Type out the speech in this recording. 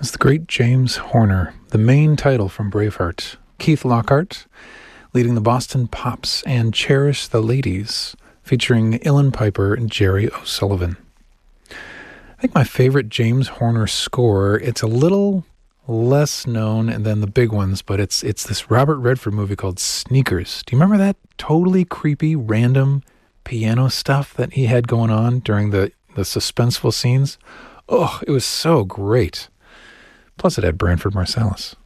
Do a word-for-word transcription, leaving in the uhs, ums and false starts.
is the great James Horner, the main title from Braveheart. Keith Lockhart leading the Boston Pops, and Cherish the Ladies, featuring Ilan Piper and Jerry O'Sullivan. I think my favorite James Horner score, it's a little less known than the big ones, but it's it's this Robert Redford movie called Sneakers. Do you remember that totally creepy, random piano stuff that he had going on during the, the suspenseful scenes? Oh, it was so great. Plus it had Branford Marsalis.